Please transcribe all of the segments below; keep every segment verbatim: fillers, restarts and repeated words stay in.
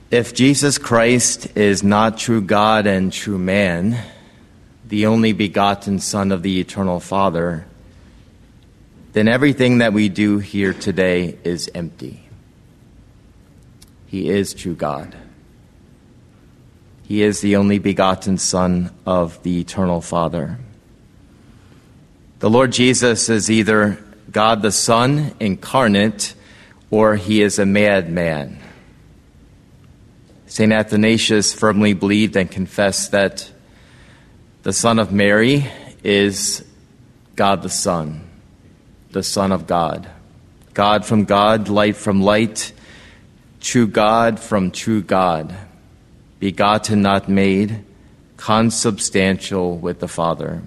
If Jesus Christ is not true God and true man, the only begotten Son of the eternal Father, then everything that we do here today is empty. He is true God. He is the only begotten Son of the eternal Father. The Lord Jesus is either God the Son incarnate, or he is a madman. Saint Athanasius firmly believed and confessed that the Son of Mary is God the Son, the Son of God. God from God, light from light, true God from true God, begotten, not made, consubstantial with the Father.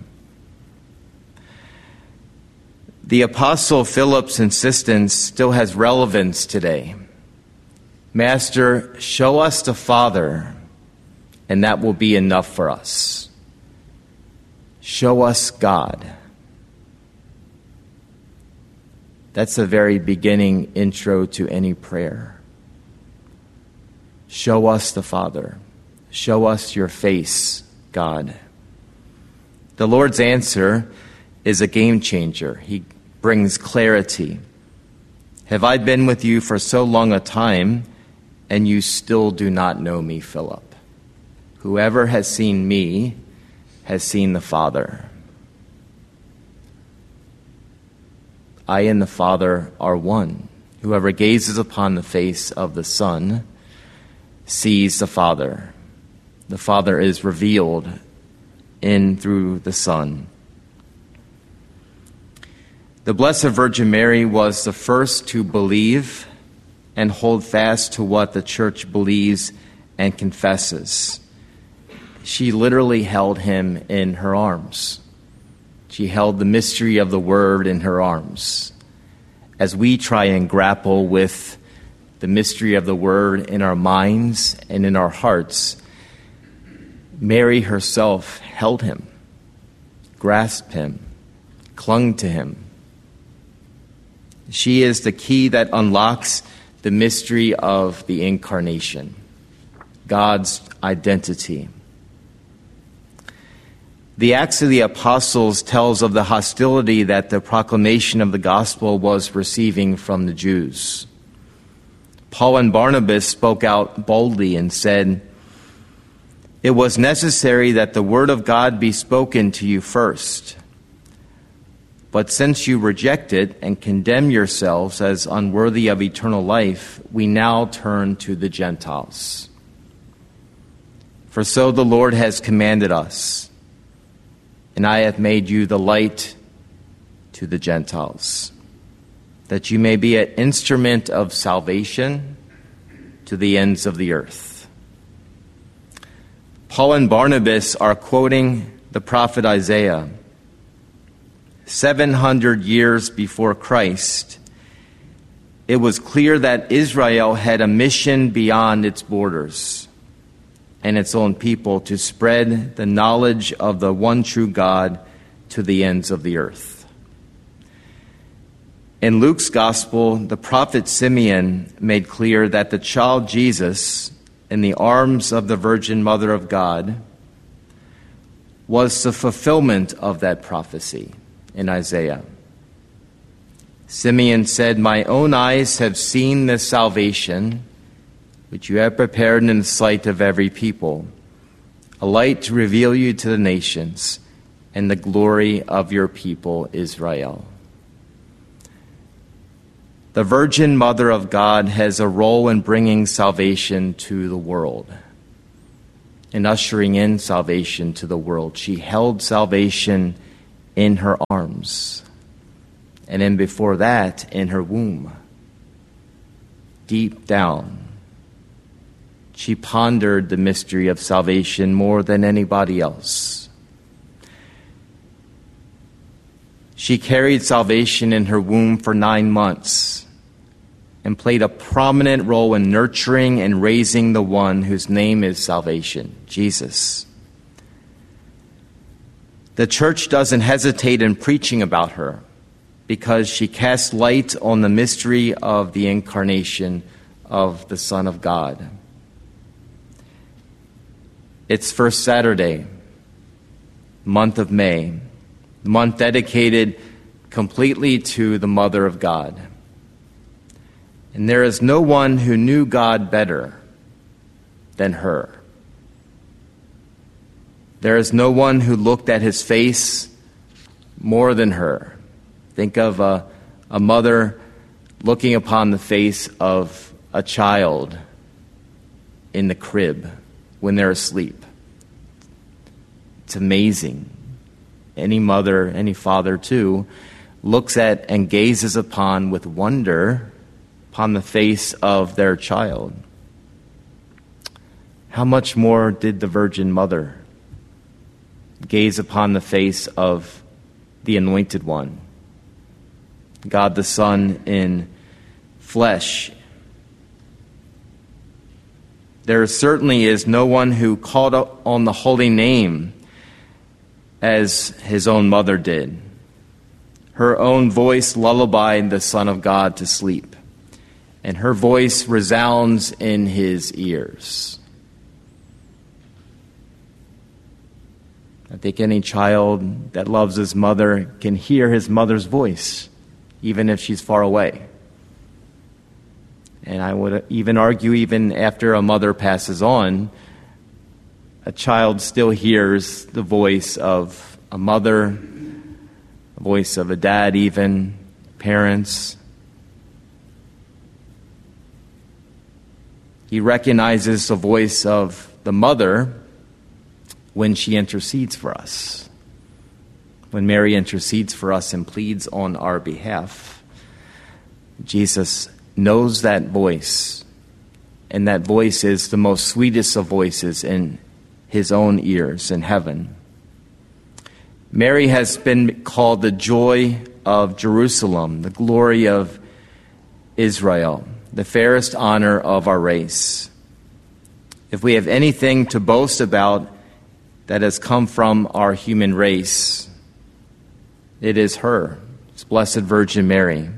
The Apostle Philip's insistence still has relevance today. Master, show us the Father, and that will be enough for us. Show us God. That's the very beginning intro to any prayer. Show us the Father. Show us your face, God. The Lord's answer is a game changer. He brings clarity. Have I been with you for so long a time, and you still do not know me, Philip? Whoever has seen me has seen the Father. I and the Father are one. Whoever gazes upon the face of the Son sees the Father. The Father is revealed in through the Son. The Blessed Virgin Mary was the first to believe and hold fast to what the Church believes and confesses. She literally held him in her arms. She held the mystery of the Word in her arms. As we try and grapple with the mystery of the Word in our minds and in our hearts, Mary herself held him, grasped him, clung to him. She is the key that unlocks the mystery of the Incarnation, God's identity. The Acts of the Apostles tells of the hostility that the proclamation of the gospel was receiving from the Jews. Paul and Barnabas spoke out boldly and said, "It was necessary that the word of God be spoken to you first. But since you reject it and condemn yourselves as unworthy of eternal life, we now turn to the Gentiles. For so the Lord has commanded us, and I have made you the light to the Gentiles, that you may be an instrument of salvation to the ends of the earth." Paul and Barnabas are quoting the prophet Isaiah. Seven hundred years before Christ, it was clear that Israel had a mission beyond its borders and its own people to spread the knowledge of the one true God to the ends of the earth. In Luke's gospel, the prophet Simeon made clear that the child Jesus, in the arms of the Virgin Mother of God, was the fulfillment of that prophecy in Isaiah. Simeon said, "My own eyes have seen this salvation, which you have prepared in the sight of every people, a light to reveal you to the nations, and the glory of your people Israel." The Virgin Mother of God has a role in bringing salvation to the world, in ushering in salvation to the world. She held salvation in her arms, and then before that, in her womb. Deep down, she pondered the mystery of salvation more than anybody else. She carried salvation in her womb for nine months and played a prominent role in nurturing and raising the one whose name is salvation, Jesus. The Church doesn't hesitate in preaching about her because she casts light on the mystery of the incarnation of the Son of God. It's First Saturday, month of May, the month dedicated completely to the Mother of God. And there is no one who knew God better than her. There is no one who looked at his face more than her. Think of a, a mother looking upon the face of a child in the crib when they're asleep. It's amazing. Any mother, any father too, looks at and gazes upon with wonder upon the face of their child. How much more did the Virgin Mother gaze upon the face of the Anointed One, God the Son in flesh? There certainly is no one who called on the holy name as his own mother did. Her own voice lullabied the Son of God to sleep, and her voice resounds in his ears. I think any child that loves his mother can hear his mother's voice, even if she's far away. And I would even argue, even after a mother passes on, a child still hears the voice of a mother, the voice of a dad, even parents. He recognizes the voice of the mother when she intercedes for us. When Mary intercedes for us and pleads on our behalf, Jesus knows that voice, and that voice is the most sweetest of voices in his own ears in heaven. Mary has been called the joy of Jerusalem, the glory of Israel, the fairest honor of our race. If we have anything to boast about that has come from our human race, it is her. It's Blessed Virgin Mary.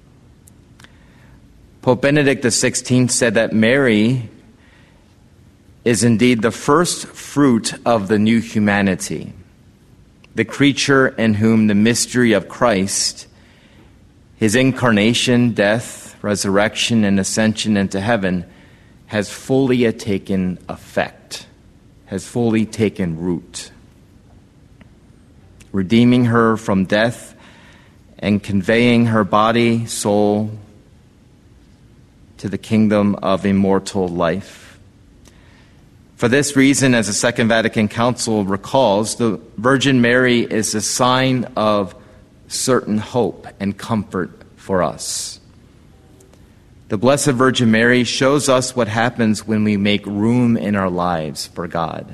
Pope Benedict the sixteenth said that Mary is indeed the first fruit of the new humanity, the creature in whom the mystery of Christ, his incarnation, death, resurrection, and ascension into heaven has fully taken effect, has fully taken root, redeeming her from death and conveying her body, soul, to the kingdom of immortal life. For this reason, as the Second Vatican Council recalls, the Virgin Mary is a sign of certain hope and comfort for us. The Blessed Virgin Mary shows us what happens when we make room in our lives for God.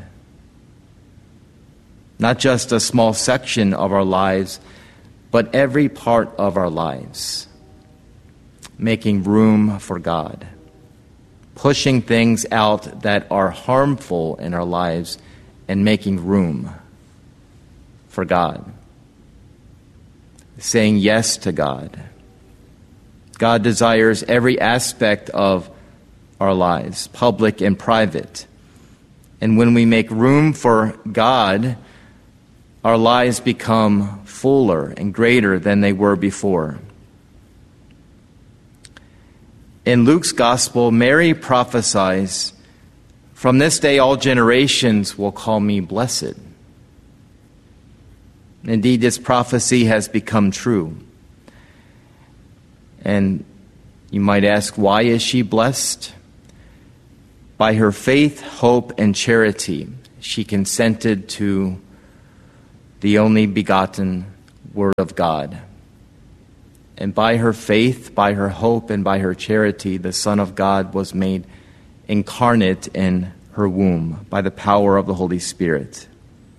Not just a small section of our lives, but every part of our lives. Making room for God. Pushing things out that are harmful in our lives and making room for God. Saying yes to God. God desires every aspect of our lives, public and private. And when we make room for God, our lives become fuller and greater than they were before. In Luke's Gospel, Mary prophesies, "From this day all generations will call me blessed." Indeed, this prophecy has become true. And you might ask, why is she blessed? By her faith, hope, and charity, she consented to the only begotten Word of God. And by her faith, by her hope, and by her charity, the Son of God was made incarnate in her womb by the power of the Holy Spirit.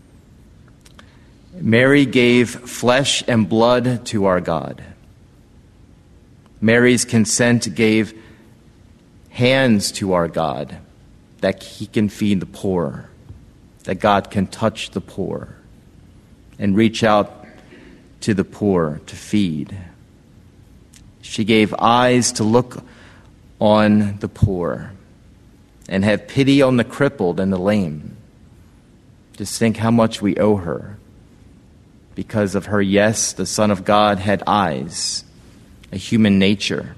Mary gave flesh and blood to our God. Mary's consent gave hands to our God, that he can feed the poor, that God can touch the poor and reach out to the poor to feed. She gave eyes to look on the poor and have pity on the crippled and the lame. Just think how much we owe her. Because of her, yes, the Son of God had eyes, a human nature,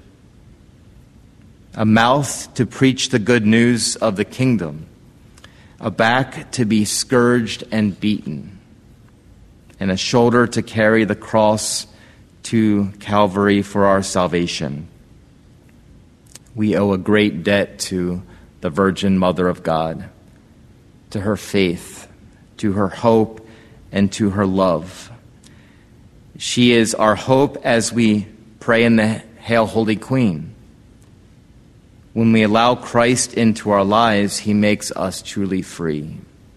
a mouth to preach the good news of the kingdom, a back to be scourged and beaten, and a shoulder to carry the cross to Calvary for our salvation. We owe a great debt to the Virgin Mother of God, to her faith, to her hope, and to her love. She is our hope as we pray in the Hail, Holy Queen. When we allow Christ into our lives, he makes us truly free.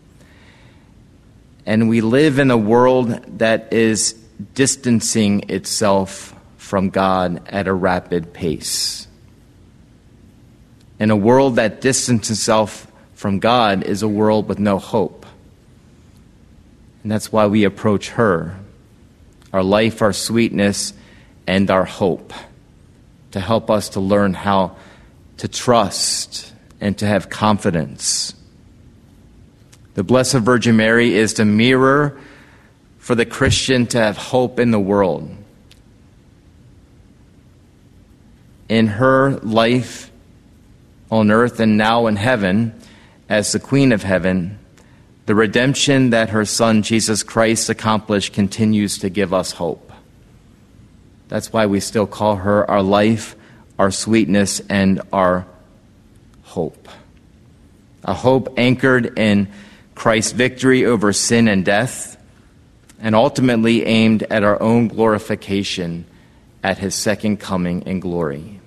And we live in a world that is distancing itself from God at a rapid pace. And a world that distances itself from God is a world with no hope. And that's why we approach her, our life, our sweetness, and our hope, to help us to learn how to trust and to have confidence. The Blessed Virgin Mary is the mirror for the Christian to have hope in the world. In her life on earth and now in heaven, as the Queen of Heaven, the redemption that her Son, Jesus Christ, accomplished continues to give us hope. That's why we still call her our life, our sweetness, and our hope. A hope anchored in Christ's victory over sin and death, and ultimately aimed at our own glorification at his second coming in glory.